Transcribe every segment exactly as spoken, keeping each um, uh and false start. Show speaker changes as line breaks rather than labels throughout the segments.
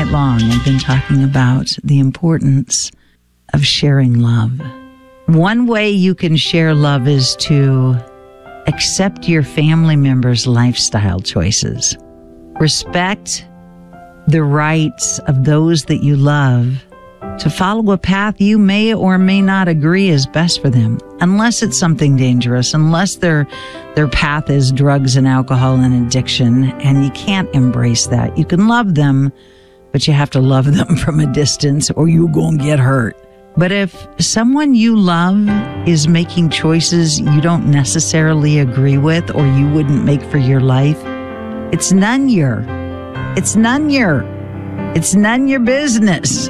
night long, I've been talking about the importance of sharing love. One way you can share love is to accept your family members' lifestyle choices. Respect the rights of those that you love to follow a path you may or may not agree is best for them, unless it's something dangerous, unless their their path is drugs and alcohol and addiction, and you can't embrace that. You can love them, but you have to love them from a distance or you're going to get hurt. But if someone you love is making choices you don't necessarily agree with or you wouldn't make for your life, it's none your, it's none your, it's none your business.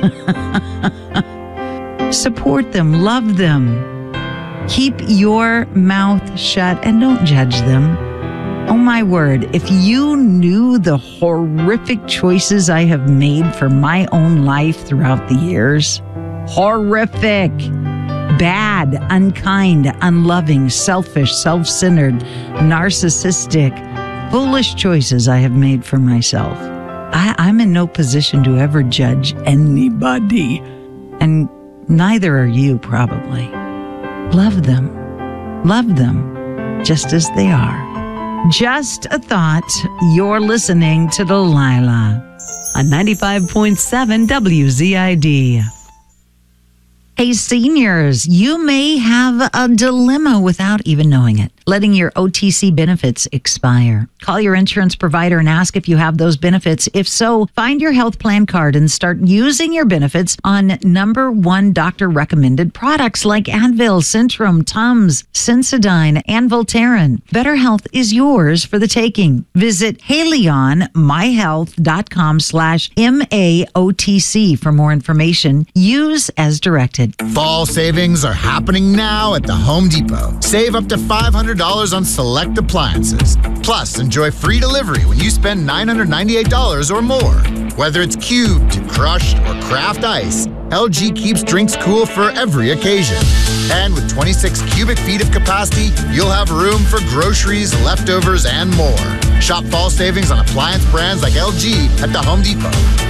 Support them, love them. Keep your mouth shut and don't judge them. Oh my word, if you knew the horrific choices I have made for my own life throughout the years, horrific, bad, unkind, unloving, selfish, self-centered, narcissistic, foolish choices I have made for myself. I, I'm in no position to ever judge anybody, and neither are you probably. Love them. Love them just as they are. Just a thought. You're listening to Delilah on ninety-five point seven W Z I D. Hey, seniors, you may have a dilemma without even knowing it, letting your O T C benefits expire. Call your insurance provider and ask if you have those benefits. If so, find your health plan card and start using your benefits on number one doctor recommended products like Advil, Centrum, Tums, Sensodyne, and Voltaren. Better health is yours for the taking. Visit halionmyhealth.com slash M-A-O-T-C for more information. Use as directed.
Fall savings are happening now at the Home Depot. Save up to five hundred dollars on select appliances. Plus, enjoy free delivery when you spend nine hundred ninety-eight dollars or more. Whether it's cubed, crushed, or craft ice, L G keeps drinks cool for every occasion. And with twenty-six cubic feet of capacity, you'll have room for groceries, leftovers, and more. Shop fall savings on appliance brands like L G at the Home Depot.